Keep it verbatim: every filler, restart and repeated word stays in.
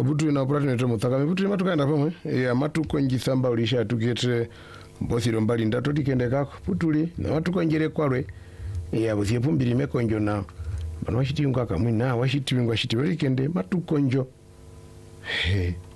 obutu na opera neto mutakame butu matukanda pamwe ya matuko njisamba ulisha tukete mbosiro mbali ndato tikende kako putuli na matuko njere kwalwe ya busie pumbiri mekonjo na bano washiti ngaka mwina washiti ngwa shiti weekend matuko njo he